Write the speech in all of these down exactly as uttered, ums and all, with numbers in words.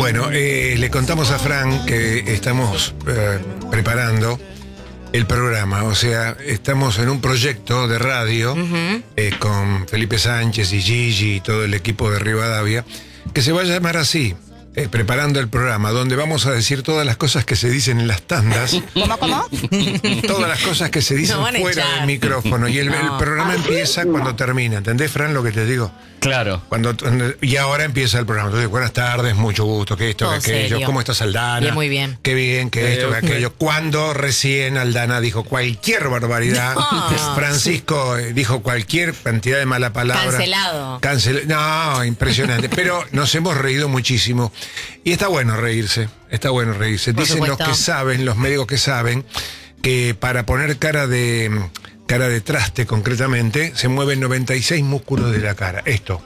Bueno, eh, le contamos a Fran que estamos eh, preparando el programa, o sea, estamos en un proyecto de radio uh-huh. eh, con Felipe Sánchez y Gigi y todo el equipo de Rivadavia, que se va a llamar así, eh, Preparando el Programa, donde vamos a decir todas las cosas que se dicen en las tandas. ¿Cómo, cómo? Todas las cosas que se dicen no fuera del micrófono. Y el, no. el programa empieza cuando termina. ¿Entendés, Fran, lo que te digo? Claro. Cuando, y ahora empieza el programa. Entonces, buenas tardes, mucho gusto, que esto, Todo que aquello. serio. ¿Cómo estás, Aldana? Bien, muy bien. Qué bien, que esto, que aquello. Cuando recién Aldana dijo cualquier barbaridad, no. Francisco dijo cualquier cantidad de mala palabra. Cancelado. Cancel no, impresionante. Pero nos hemos reído muchísimo. Y está bueno reírse, está bueno reírse. Por Dicen supuesto. los que saben, los médicos que saben, que para poner cara de... cara de traste concretamente, se mueven noventa y seis músculos de la cara. Esto.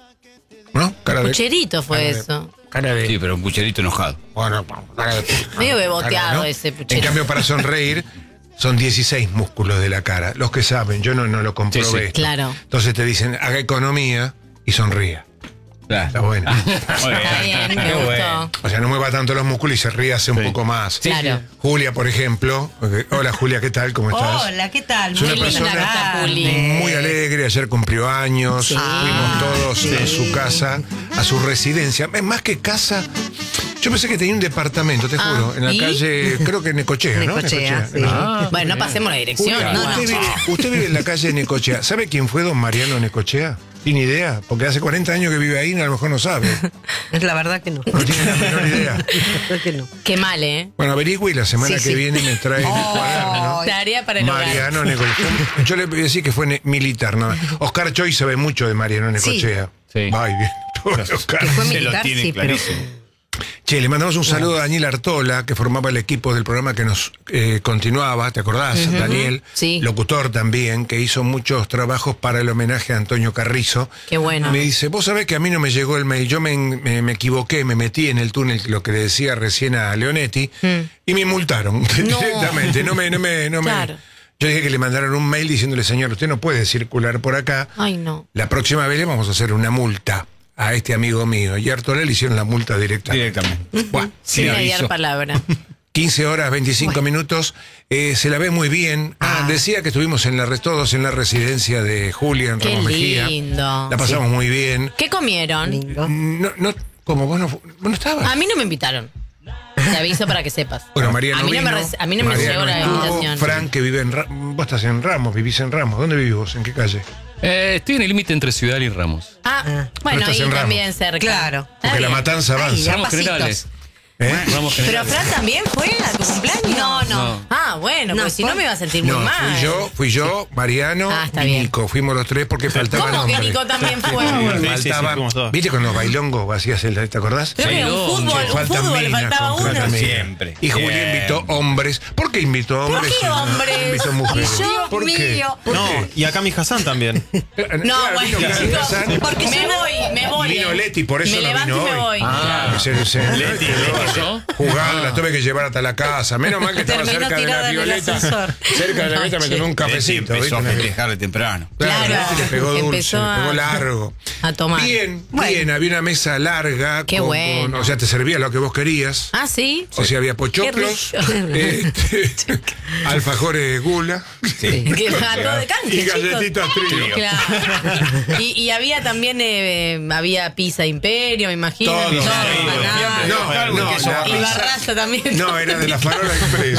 ¿No? Cara Pucherito de, fue cara eso. De, cara de, sí, pero un pucherito enojado. Bueno, cara de, medio beboteado, ¿no? ese pucherito. En cambio, para sonreír, son dieciséis músculos de la cara. Los que saben, yo no, no lo comprobé. Sí, sí. Esto. Claro. Entonces te dicen, haga economía y sonría. Claro. Está bueno. Está bien, me gustó. Bueno. O sea, no mueva tanto los músculos y se ríase un sí. poco más. Sí, claro. Sí. Julia, por ejemplo. Hola, Julia, ¿qué tal? ¿Cómo estás? Hola, ¿qué tal? Es una Muy persona linda, Juli. muy alegre. Ayer cumplió años. Sí. Fuimos todos Sí. a su casa, a su residencia. Es más que casa. Yo pensé que tenía un departamento, te Ah, juro, en la ¿y? calle, creo que Necochea, ¿no? Necochea, sí. Ah, Bueno, no pasemos la dirección. Julia, ¿no? usted, vive, usted vive en la calle de Necochea. ¿Sabe quién fue don Mariano Necochea? Sin idea, porque hace cuarenta años que vive ahí y a lo mejor no sabe. Es la verdad que no. No tiene la menor idea. La verdad que no. Qué mal, ¿eh? Bueno, averigüe y la semana Sí, que sí. viene me trae el cuaderno. Tarea para el hogar. Mariano Necochea. Yo le voy a decir que fue ne- militar, ¿no? Oscar Choi sabe mucho de Mariano Necochea. Sí. Ay, bien. Pobre Oscar. Que fue Se lo militar, tiene sí, pero... clarísimo. Che, le mandamos un saludo a Daniel Artola, que formaba el equipo del programa que nos eh, continuaba, ¿te acordás? Uh-huh. Daniel, sí. Locutor también, que hizo muchos trabajos para el homenaje a Antonio Carrizo. Qué bueno. Me dice, vos sabés que a mí no me llegó el mail, yo me, me, me equivoqué, me metí en el túnel, lo que le decía recién a Leonetti, mm. y me multaron no. directamente, no me... No me, no claro. me Yo dije que le mandaron un mail diciéndole, señor, usted no puede circular por acá. Ay, no. La próxima vez le vamos a hacer una multa a este amigo mío. Y a Artola le hicieron la multa directamente. Directamente. Buah, Sin aviso. mediar palabra. quince horas, veinticinco bueno. minutos. Eh, se la ve muy bien. Ah, ah. Decía que estuvimos en la, todos en la residencia de Julia en Qué Ramos Mejía. lindo. La pasamos sí. muy bien. ¿Qué comieron? Lindo. No, no, ¿cómo? ¿Vos no, vos no estabas? A mí no me invitaron. Te aviso para que sepas. Bueno, Mariano a mí no vino, me, re- a mí no me Mariano llegó la estuvo, invitación. Fran, que vive en Ra- vos estás en Ramos, vivís en Ramos. ¿Dónde vivís vos? ¿En qué calle? Eh, estoy en el límite entre Ciudad y Ramos. Ah, Ah. bueno, Pero estás ahí en Ramos. también cerca. Claro. Porque la matanza Ay, avanza. ya. Ramos pasitos. generales. ¿Eh? Ramos Pero generales. Fran también fue a tu cumpleaños. No, no. No. Ah, bueno, No, pues si no fue- me iba a sentir muy No, mal. fui yo, fui yo, Mariano Ah, está y bien. Nico. Fuimos los tres porque faltaban ¿Cómo que hombres. Nico también fue? Sí, sí, sí, Faltaban, fuimos todos. ¿viste con los bailongos hacías el, ¿te acordás? Creo que era un Bailón, fútbol, che, un Faltan fútbol, minas, faltaba uno. concretamente. Siempre. Y Julia Siempre. invitó hombres. ¿Por qué invitó ¿Por hombres? qué y no hombres? invitó mujeres? Y yo, ¿Por qué? mío. ¿Por No, qué? y acá mi Hassan también. No, Claro, bueno, vino Cami chicos, Hassan. porque me voy, me voy. Y vino eh. Leti, por eso me no levanto vino y me hoy. voy. Ah. Se- se- Leti, Leti, ¿yo? Jugada, la tuve que llevar hasta la casa. Menos mal que estaba Terminó cerca de la tirada en el Violeta. ascensor. Cerca de la Violeta me tomé un Leti cafecito. empezó a ¿viste? festejar de temprano. Claro, Claro. Leti le pegó dulce, Empezó le a- pegó largo. a tomar. Bien, Bueno. bien, había una mesa larga. Qué con- bueno. con- o sea, te servía lo que vos querías. Ah, ¿sí? O sea, había pochoclos, este, alfajores de gula Que gato de canje, y chicos. galletitas trío. Claro. Y, y había también, eh, eh, había pizza Imperio, me imagino. Todo, Todo, sí, empanada. No, Claro, no, queso la Y pizza- barraza también. no, era de la Farola Express.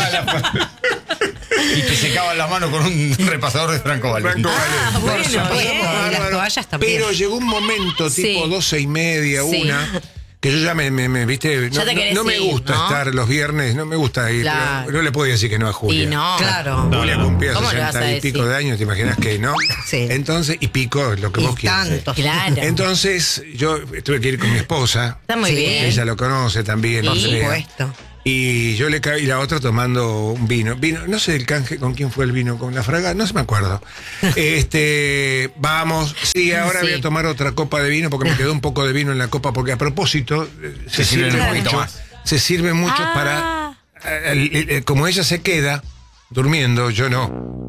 Y te secaban las manos con un repasador de Franco Valentín. Franco Ah, Valenti. bueno, Por supuesto, bien. bárbaro. Y las toallas también. Pero llegó un momento, tipo Sí. doce y media, Sí. una, que yo ya me, me, me, viste, Ya no, te no- querés no me ir, gusta ¿no? estar los viernes, no me gusta ir, Claro. pero no le podía decir que no a Julia. Y no. Claro. Julia cumplía ¿Cómo le vas a sesenta y decir? pico de años, ¿te imaginas que no? Sí. Entonces, y pico, lo que vos Y quieras. tanto. Claro. Entonces, yo tuve que ir con mi esposa. Está muy Sí. bien. Ella lo conoce también. Por Por Andrea. supuesto. Y yo le caí, y la otra tomando un vino. Vino, no sé el canje con quién fue el vino, con la Fraga, no se me acuerdo. Este, vamos, sí, ahora Sí. voy a tomar otra copa de vino porque me quedó un poco de vino en la copa, porque a propósito eh, se, Se sirve sirve un poquito mucho, más. se sirve mucho Ah. para, eh, el- el- como ella se queda durmiendo, yo no.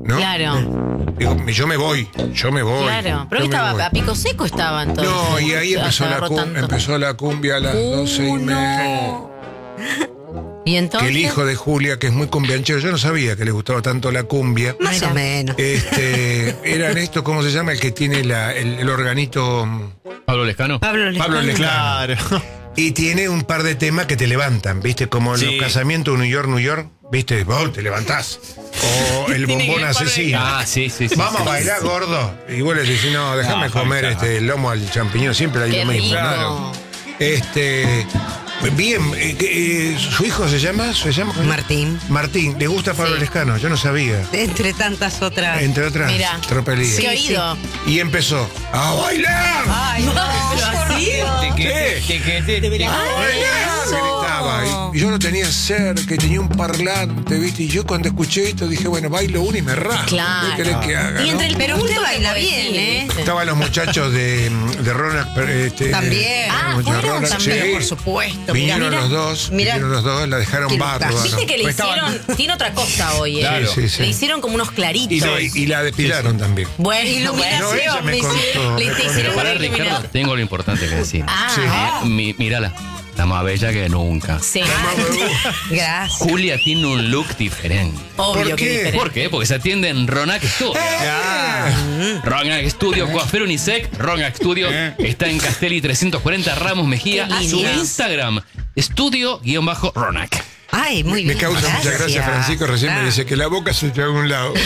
¿no? Claro, Digo, yo me voy, yo me voy. claro. Pero yo que me estaba voy. a pico seco estaba entonces. No, y ahí Se empezó la, agarró cum- tanto. empezó la cumbia a las doce y Uh, media. no. Y entonces. Que el hijo de Julia, que es muy cumbianchero, yo no sabía que le gustaba tanto la cumbia. Más Mira. o menos. Este, eran estos, ¿cómo se llama? El que tiene la, el, el organito. Pablo Lescano. Pablo Lescano. Pablo Lescano. Claro. Y tiene un par de temas que te levantan, ¿viste? Como en Sí. los casamientos de New York, New York, ¿viste? Vos te levantás. O el Tiene bombón que ir por asesino. Ah, sí, sí, sí. Vamos sí. a bailar, gordo. Y vos le decís, no, déjame No, comer Fabi, este el lomo al champiñón, siempre hay Qué lo mismo. rico. Claro. Este. Bien, eh, que, eh, ¿su hijo se llama? ¿Se llama? Martín. Martín, ¿le gusta Pablo Sí. Lescano? Yo no sabía. Entre tantas otras. Entre otras Mira. tropelías. ¿Qué oído? Y empezó a bailar. Ay, no, pero así. Tequete, tequete, tequete. ¡A bailar! Gritaba. Y, y yo lo tenía cerca y tenía un parlante, ¿viste? Y yo cuando escuché esto dije, bueno, bailo uno y me rajo. Claro. ¿Qué querés que haga? Y no? entre el Pero punto usted que baila podés bien, ir, ¿eh? ¿viste? Estaban los muchachos de, de Ronak. Este, También. Ah, muchachos fueron Ronak, también, sí. por supuesto. Vinieron Mira, los dos, mira. vinieron los dos, la dejaron Qué bárbara. lucaso. Viste que le Pues estaban- hicieron. Tiene otra cosa hoy, ¿eh? Claro. Sí, sí, sí. Le hicieron como unos Y, claritos. no, y- y la depilaron también. Bueno, Iluminación, No, ella me me contó. Le me te contó. hicieron Para una Ricardo, iluminación. tengo lo importante que decir. Ah, Eh, mi- mírala, está más bella que nunca. sí. Gracias. Julia tiene un look diferente. Obvio ¿Por que qué? diferente. ¿Por qué? Porque se atiende en Ronak Studio. Ronak Studio, Coafer Unisec. Ronak Studio está en Castelli trescientos cuarenta Ramos Mejía. Qué Su linda. Instagram, estudio-ronak. Ay, muy Me bien. causa mucha gracia, Francisco. Recién me Ah. dice que la boca se te haga a un lado.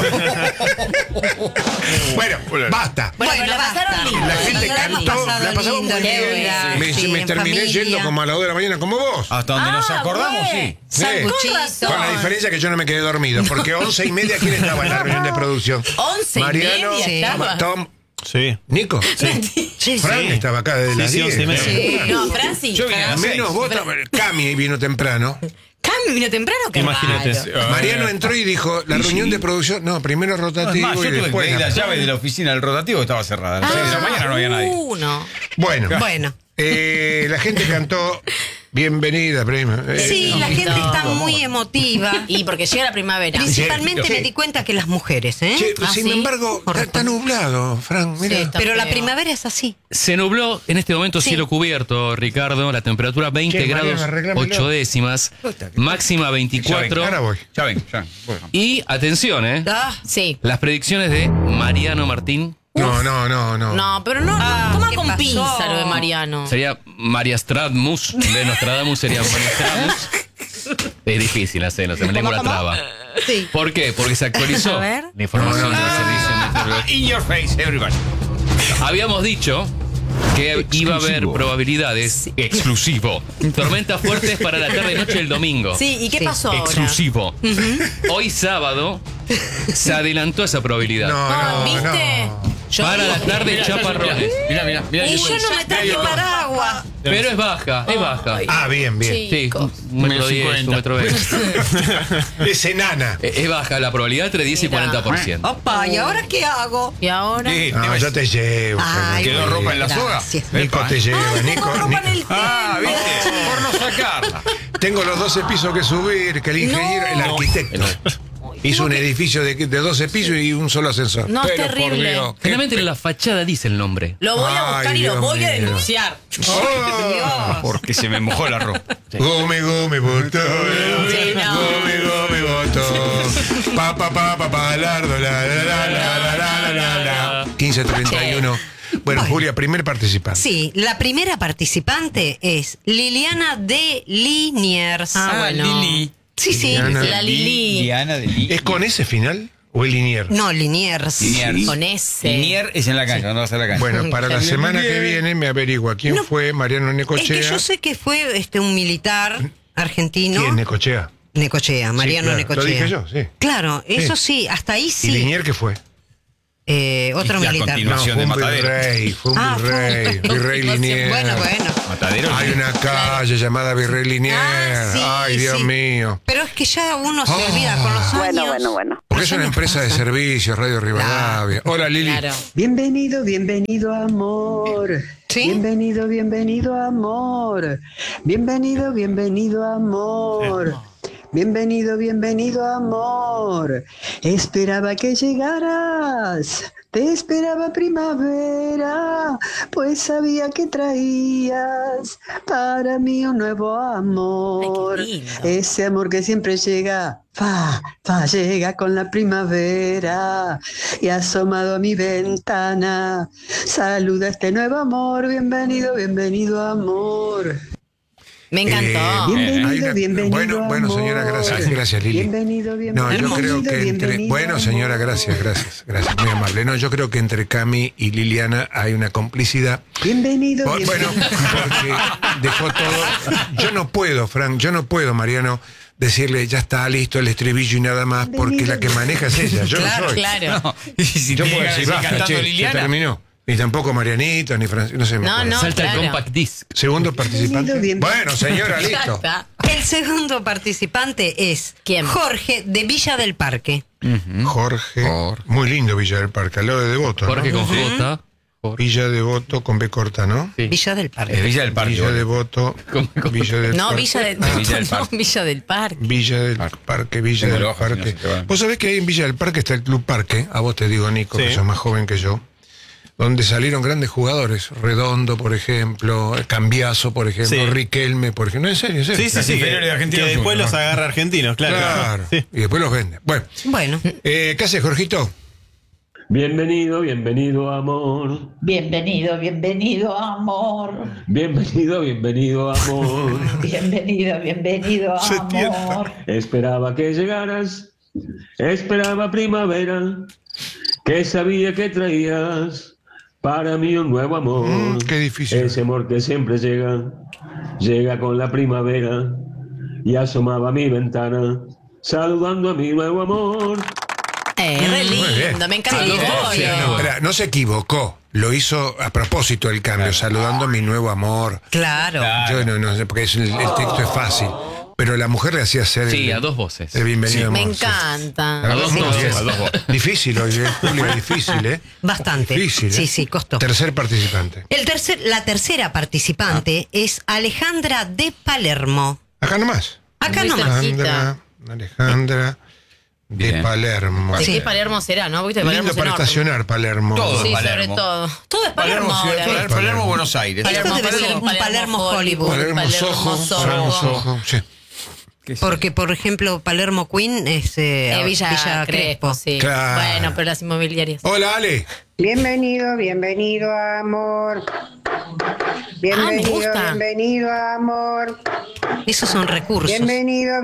Bueno, basta. Bueno, pero la basta. pasaron lindo. La ¿eh? gente Pasaron cantó, lindo. la pasamos muy lindo, bien. linda, Me, sí, me en terminé familia. yendo como a las dos de la mañana, como vos. Hasta donde nos Ah, acordamos, güey. sí. Sí. Sanguchito. Con razón. Con la diferencia que yo no me quedé dormido, porque once y media, ¿quién estaba en la reunión de producción? Once y Mariano, media Sí. estaba. Tom, Sí. Nico, Sí, Frank sí. estaba acá desde Sí, las sí, diez. once y media. Sí. No, Franci. Yo vine a las Menos vos, Cami vino temprano. Cami vino temprano, que Imagínate. raro. Mariano entró y dijo, la reunión de producción, no, primero Es rotativo más, yo y tuve que después... pedir la la- llave de la oficina del rotativo que estaba cerrada. A las seis de la mañana no había nadie. Uno. Bueno, Bueno. eh, la gente cantó Bienvenida, prima. Eh, Sí, la gente está muy emotiva. Y porque llega la primavera. Principalmente Sí. me di cuenta que las mujeres, ¿eh? Che, ¿Ah, sin sí? embargo, está, está nublado, Frank, mira. Sí, está Pero la feo. primavera es así. Se nubló en este momento Sí. cielo cubierto, Ricardo. La temperatura veinte Che, Mariano, grados arreglámelo. ocho décimas. Máxima Ya ven, veinticuatro. ahora voy. Ya ven, ya ven. Bueno. Y atención, ¿eh? Ah, Sí. Las predicciones de Mariano Martín. No, no, no, no. No, pero no, Ah, toma ¿qué con pasó? pinza lo de Mariano. Sería María Stradmus. De Nostradamus sería María Stradmus. Es difícil hacerlo, se me lengua la traba. sí. ¿Por qué? Porque se actualizó A ver. la información No, no, del no, servicio meteorológico. In your face, everybody. Habíamos dicho que iba a haber probabilidades exclusivo. Tormentas fuertes para la tarde y noche del domingo. Sí, ¿y qué Sí. pasó ahora? Exclusivo. Hoy sábado se adelantó esa probabilidad. No, Ah, no, ¿viste? no. Yo Para digo la que- tarde, chaparrones. Mira, mira, mira. Y yo no me traje paraguas. Pero es baja, es baja. Ah, bien, bien. Sí, Chicos. un metro diez, un cincuenta. metro veinte. Es enana. Eh, Es baja la probabilidad entre diez y Mira. cuarenta por ciento. Opa, ¿y ahora qué hago? Y ahora. Sí, No, te yo ves. te llevo. Ay, ¿Quedó bueno, ropa en la soga? gracias. Nico te lleva, Ay, Nico. tengo ropa en Nico. el Ah, templo. ¿viste? Por no sacarla. Tengo los doce pisos que subir, que el ingeniero, el No. arquitecto, hizo un edificio de, de doce pisos y un solo ascensor. No, es Pero, por terrible. Dios, qué Generalmente en la fachada dice el nombre. Lo voy a buscar Ay, y lo Dios voy a mío. denunciar. Oh, Porque se me mojó la ropa. Gome, gome, botón. Sí, no. Gome, gome, botón. Pa, pa, pa, pa, pa, lardo, la, la, la, la, la, la, la, la. quince treinta y uno. Bueno, Julia, primer participante. Sí, la primera participante es Liliana de Liniers. Ah, bueno. Lili. Sí, sí. Liliana. La Lili. Diana de Lili. ¿Es con ese final o el Linier? No, Liniers. Liniers. Con ese. Linier es en la cancha, no vas a la cancha. Bueno, para la semana que viene me averigua quién No. fue Mariano Es Necochea. que yo sé que fue este un militar argentino. ¿Quién, Necochea? Necochea, Mariano claro, Necochea. lo dije yo, sí. Claro, eso Sí. sí, hasta ahí ¿Y sí. Linier qué fue? Eh, otro Y la militar. continua- No, fue de un Matadero. virrey, fue un Ah, fue un- virrey, virrey Linier. Bueno, bueno. Matadero. Hay una calle llamada Virrey Linier. Ah, sí, Ay, Dios sí. mío. Pero es que ya uno se Ah. olvida con los años. Bueno, bueno, bueno. Porque es Eso una nos empresa de pasa. servicios, Radio Rivadavia. Hola, Lili. Claro. Bienvenido, bienvenido amor. ¿Sí? Bienvenido, bienvenido amor. Bienvenido, bienvenido amor. bienvenido, bienvenido amor. Esperaba que llegaras, te esperaba primavera, pues sabía que traías para mí un nuevo amor. Ay, qué lindo. Ese amor que siempre llega, fa, fa, llega con la primavera y asomado a mi ventana, saluda este nuevo amor, bienvenido, bienvenido amor. Me encantó. Eh, Bienvenido, hay una- bienvenido, bueno, bueno, señora, amor. gracias, gracias, Lili. Bienvenido, No, bienvenido. yo creo que entre. bienvenido, Bueno, señora, amor. gracias, gracias, gracias, muy amable. No, yo creo que entre Cami y Liliana hay una complicidad. Bienvenido, Bo- Bueno, bienvenido. porque dejó todo. Yo no puedo, Frank, yo no puedo, Mariano, decirle ya está listo el estribillo y nada más, porque la que maneja es ella, yo Claro, no soy. claro. No, y si Yo te puedo llega a decir, decir basta, cantando che, se Liliana, terminó. Ni tampoco Marianito, ni Francisco, no sé. me No, acuerdo. no. salta claro. el compact disc. Segundo participante. bienvenido. Bueno, señora, Ya listo. está. El segundo participante es ¿Quién? Jorge de Villa del Parque. Jorge. Jorge. Muy lindo Villa del Parque, al lado de Devoto. ¿no? Jorge con J. Jorge. Villa Devoto con B corta, ¿no? Sí. Villa del Parque. Eh, Villa del Parque. Villa boludo. Devoto. ¿Cómo- cómo? Villa del No, Parque. Villa del, Ah, Villa del no, Parque. Villa del Parque. Villa del Parque. Parque, Villa Tengo del el ojo, si no Parque. se te va. Vos sabés que ahí en Villa del Parque está el Club Parque, a vos te digo, Nico, que Sí. sos más joven que yo, donde salieron grandes jugadores, Redondo, por ejemplo, Cambiazo, por ejemplo, Sí. Riquelme, por ejemplo. No, en serio, en serio. Sí, sí, Las sí. Que, inferiores de Argentinos que después Juniors, los ¿no? agarra argentinos, claro. Claro. Sí. Y después los vende. Bueno, Bueno, eh, ¿qué haces, Jorgito? Bienvenido, bienvenido amor. Bienvenido, bienvenido amor. Bienvenido, bienvenido amor. Bienvenido, bienvenido Se tienta. amor. Esperaba que llegaras, esperaba primavera, que sabía que traías para mí un nuevo amor. Mm, qué difícil. Ese amor que siempre llega, llega con la primavera y asomaba a mi ventana, saludando a mi nuevo amor. Eh, re Muy bien. lindo, me encanta Sí, el sí, audio. no. Espera, no se equivocó. Lo hizo a propósito el cambio, saludando a mi nuevo amor. claro. Yo no, no sé, porque es el, el texto es fácil. Pero la mujer le hacía hacer Sí, el, a dos voces. el bienvenido Me amor, sí. encanta. A dos Sí, voces. sí, a dos voces. Difícil hoy, ¿eh? Julio, difícil, ¿eh? Bastante. Difícil, ¿eh? Sí, sí, costó. Tercer participante. El tercer, la tercera participante es Alejandra de Palermo. Acá nomás. Acá Muy nomás. Alejandra, Alejandra de Bien. Palermo. ¿De Sí. qué Palermo será, no? Porque Palermo Lindo es para enorme. estacionar Palermo. Todo. Sí, Palermo. sobre todo. Todo es Palermo, Palermo, ciudad, ahora. Palermo, Palermo, Buenos Aires. Esto debe ser un Palermo Hollywood. Palermo, Palermo Soho. Soho. Palermo, Soho, sí. Porque, por ejemplo, Palermo Queen es eh, Eh, Villa, Villa, Crespo, sí. Claro. Bueno, pero las inmobiliarias. Hola, Ale. Bienvenido, bienvenido amor. Bienvenido, gusta. bienvenido amor. Esos son recursos. Bienvenido,